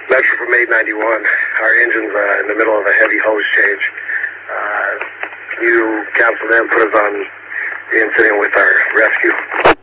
Metro from 891. Our engine's in the middle of a heavy hose change. Can you cancel them, put us on the incident with our rescue?